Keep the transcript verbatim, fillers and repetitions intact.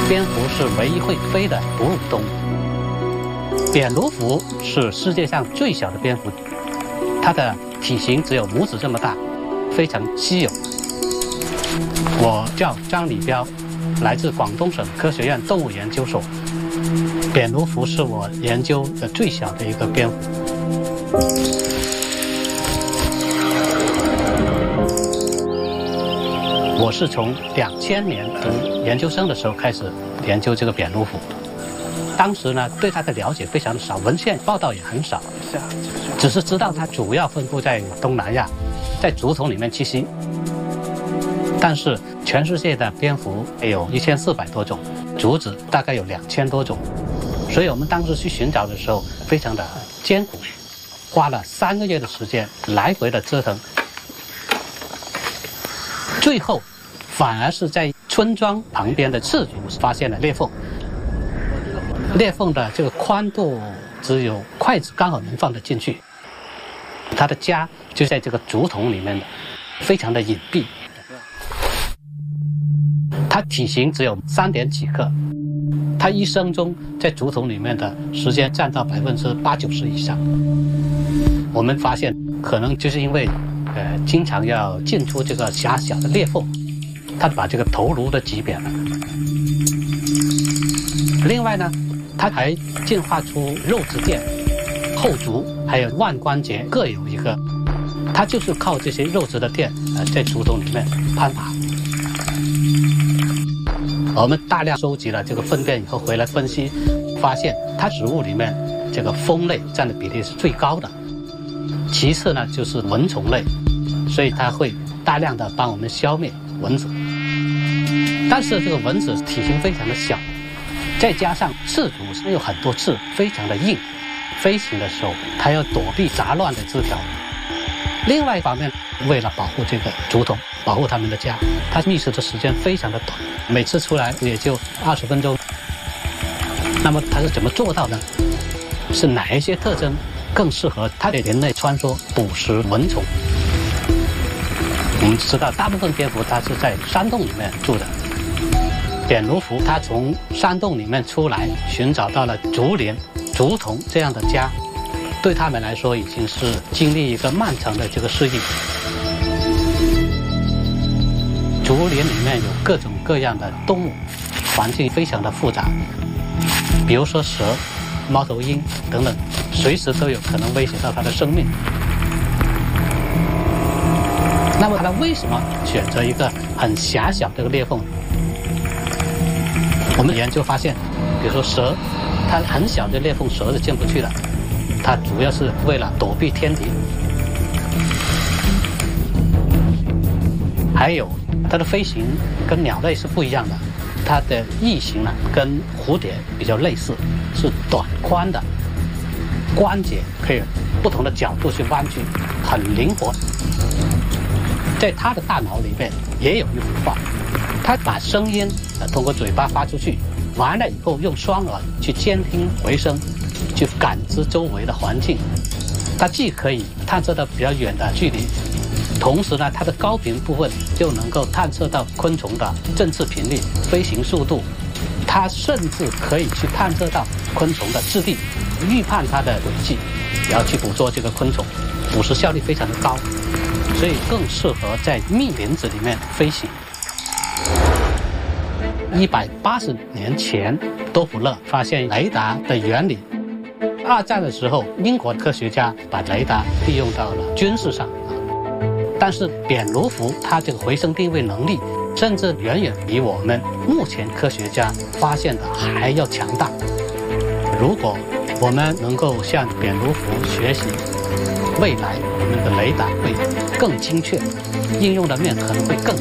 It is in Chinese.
蝙蝠是唯一会飞的哺乳动物。扁芦蝠是世界上最小的蝙蝠，它的体型只有拇指这么大，非常稀有。我叫张礼彪，来自广东省科学院动物研究所。扁芦蝠是我研究的最小的一个蝙蝠。我是从两千年读研究生的时候开始研究这个扁芦蝠，当时呢对它的了解非常的少，文献报道也很少，只是知道它主要分布在东南亚，在竹筒里面栖息。但是全世界的蝙蝠有一千四百多种，竹子大概有两千多种，所以我们当时去寻找的时候非常的艰苦，花了三个月的时间来回的折腾，最后反而是在村庄旁边的赤竹发现了裂缝，裂缝的这个宽度只有筷子刚好能放得进去，它的家就在这个竹筒里面的，非常的隐蔽。它体型只有三点几克，它一生中在竹筒里面的时间占到百分之八九十以上。我们发现可能就是因为呃经常要进出这个狭小的裂缝，它把这个头颅都挤扁了。另外呢，它还进化出肉质垫、后足还有腕关节各有一个，它就是靠这些肉质的垫呃在竹筒里面攀爬。我们大量收集了这个粪便以后回来分析，发现它植物里面这个蜂类占的比例是最高的，其次呢就是蚊虫类，所以它会大量的帮我们消灭蚊子。但是这个蚊子体型非常的小，再加上刺竹有很多刺，非常的硬，飞行的时候它要躲避杂乱的枝条。另外一方面，为了保护这个竹筒，保护它们的家，它觅食的时间非常的短，每次出来也就二十分钟。那么它是怎么做到呢？是哪一些特征更适合它给人类穿梭捕食蚊虫？我们知道大部分蝙蝠它是在山洞里面住的，扁芦蝠它从山洞里面出来，寻找到了竹林、竹筒这样的家，对他们来说已经是经历一个漫长的这个适应。竹林里面有各种各样的动物，环境非常的复杂，比如说蛇、猫头鹰等等，随时都有可能威胁到它的生命。那么它为什么选择一个很狭小的这个裂缝？我们研究发现，比如说蛇，它很小的裂缝蛇是进不去的，它主要是为了躲避天敌。还有它的飞行跟鸟类是不一样的，它的翼型呢跟蝴蝶比较类似，是短宽的，关节可以不同的角度去弯曲，很灵活。在它的大脑里面也有一幅画，它把声音通过嘴巴发出去，完了以后用双耳去监听回声，去感知周围的环境。它既可以探测到比较远的距离，同时呢，它的高频部分就能够探测到昆虫的振翅频率、飞行速度。它甚至可以去探测到昆虫的质地，预判它的轨迹，然后去捕捉这个昆虫，捕食效率非常的高，所以更适合在密林子里面飞行。一百八十年前，多普勒发现雷达的原理。二战的时候，英国科学家把雷达利用到了军事上。但是扁芦蝠它这个回声定位能力，甚至远远比我们目前科学家发现的还要强大。如果我们能够向扁芦蝠学习，未来我们的雷达会更精确，应用的面可能会更